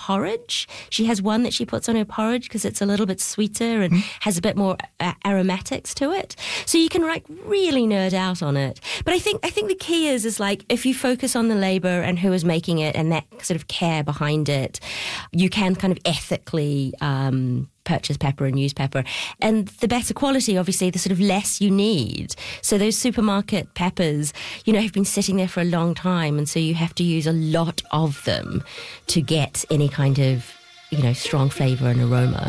porridge. She has one that she puts on her porridge because it's a little bit sweeter and has a bit more aromatics to it. So you can really nerd out on it. But I think the key is like if you focus on the labour and who is making it and that sort of care behind it, you can kind of ethically purchase pepper and use pepper. And the better quality, obviously, the sort of less you need. So those supermarket peppers, have been sitting there for a long time, and so you have to use a lot of them to get any kind of, strong flavour and aroma.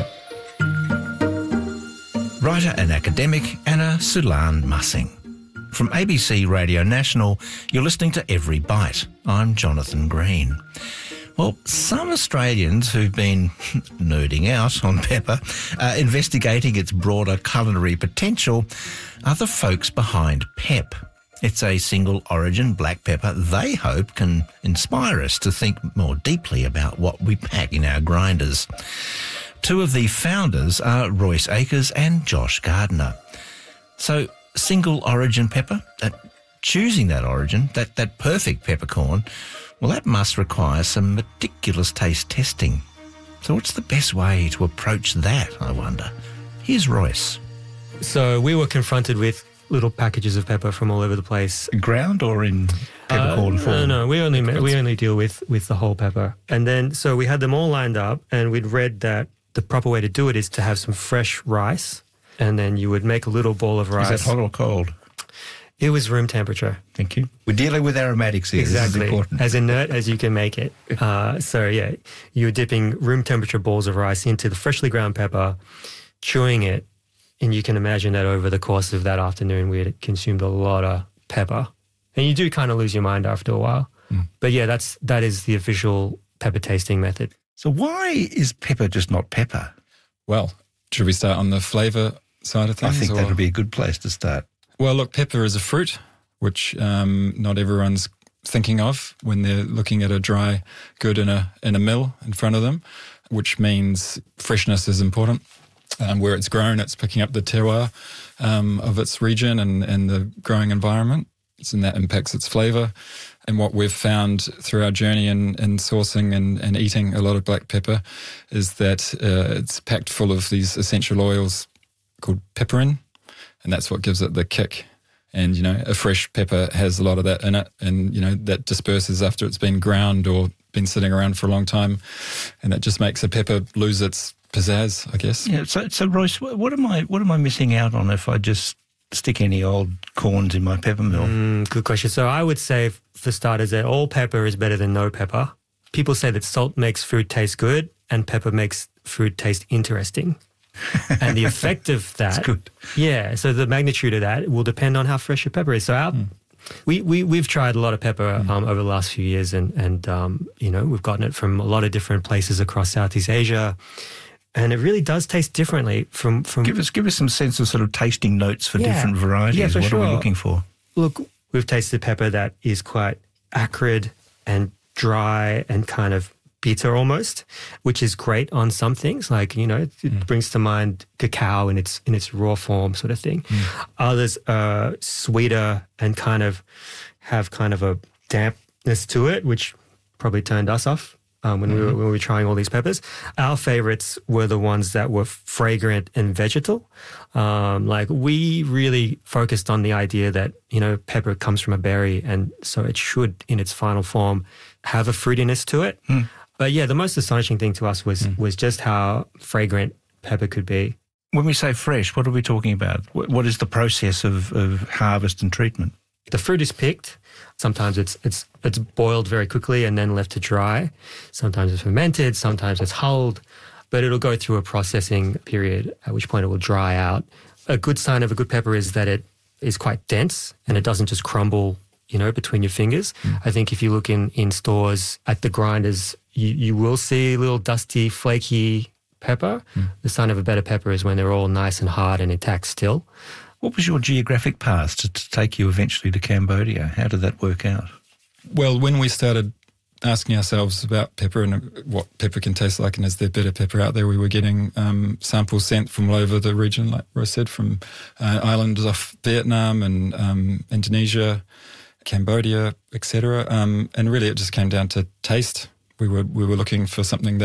Writer and academic Anna Sulan Mussing. From ABC Radio National, you're listening to Every Bite. I'm Jonathan Green. Well, some Australians who've been nerding out on pepper, investigating its broader culinary potential, are the folks behind PEP. It's a single origin black pepper they hope can inspire us to think more deeply about what we pack in our grinders. Two of the founders are Royce Akers and Josh Gardner. So, single origin pepper, choosing that origin, that perfect peppercorn, well, that must require some meticulous taste testing. So what's the best way to approach that, I wonder? Here's Royce. So we were confronted with little packages of pepper from all over the place. Ground or in peppercorn form? No. We only deal with the whole pepper. And then, so we had them all lined up, and we'd read that the proper way to do it is to have some fresh rice, and then you would make a little ball of rice. Is that hot or cold? It was room temperature. Thank you. We're dealing with aromatics here. Exactly. This is important. As inert as you can make it. You're dipping room temperature balls of rice into the freshly ground pepper, chewing it, and you can imagine that over the course of that afternoon we had consumed a lot of pepper. And you do kind of lose your mind after a while. But yeah, that is the official pepper tasting method. So why is pepper just not pepper? Well, should we start on the flavour side of things? I think that would be a good place to start. Well, look, pepper is a fruit, which not everyone's thinking of when they're looking at a dry good in a mill in front of them, which means freshness is important. Where it's grown, it's picking up the terroir of its region and the growing environment, and that impacts its flavour. And what we've found through our journey in sourcing and eating a lot of black pepper is that it's packed full of these essential oils called pepperin, and that's what gives it the kick. And, a fresh pepper has a lot of that in it, and, that disperses after it's been ground or been sitting around for a long time, and that just makes a pepper lose its pizzazz, I guess. Yeah, so Royce, what am I missing out on if I just stick any old corns in my pepper mill? Good question. So I would say, for starters, that all pepper is better than no pepper. People say that salt makes food taste good and pepper makes food taste interesting. And the effect of that, that's good. Yeah, so the magnitude of that will depend on how fresh your pepper is. So we've tried a lot of pepper over the last few years, and we've gotten it from a lot of different places across Southeast Asia, and it really does taste differently from. Give us some sense of sort of tasting notes for different varieties. Yeah, for what sure. are we looking for? Look, we've tasted pepper that is quite acrid and dry and kind of bitter almost, which is great on some things. Like, it brings to mind cacao in its raw form sort of thing. Others are sweeter and kind of have kind of a dampness to it, which probably turned us off when we were trying all these peppers. Our favorites were the ones that were fragrant and vegetal. We really focused on the idea that, pepper comes from a berry, and so it should, in its final form, have a fruitiness to it. But yeah, the most astonishing thing to us was just how fragrant pepper could be. When we say fresh, what are we talking about? What is the process of harvest and treatment? The fruit is picked. Sometimes it's boiled very quickly and then left to dry. Sometimes it's fermented. Sometimes it's hulled. But it'll go through a processing period, at which point it will dry out. A good sign of a good pepper is that it is quite dense and it doesn't just crumble, between your fingers. I think if you look in stores at the grinders, you will see a little dusty, flaky pepper. The sign of a better pepper is when they're all nice and hard and intact still. What was your geographic path to take you eventually to Cambodia? How did that work out? Well, when we started asking ourselves about pepper and what pepper can taste like and is there better pepper out there, we were getting samples sent from all over the region, like Rose said, from islands off Vietnam and Indonesia, Cambodia, etc. And really it just came down to taste. We were looking for something that